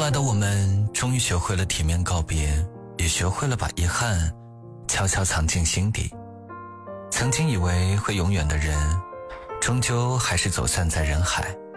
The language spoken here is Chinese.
来的我们终于学会了体面告别，也学会了把遗憾悄悄藏进心底。曾经以为会永远的人，终究还是走散在人海。